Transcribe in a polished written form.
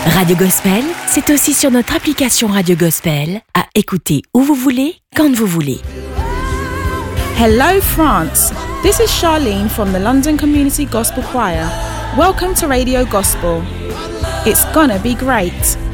Radio Gospel, c'est aussi sur notre application Radio Gospel, à écouter où vous voulez, quand vous voulez. Hello France, this is Charlene from the London Community Gospel Choir. Welcome to Radio Gospel. It's gonna be great.